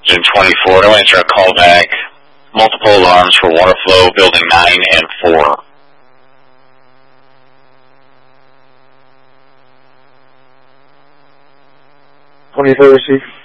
June 24, don't answer a call back. Multiple alarms for water flow, building 9 and 4. 24 receive.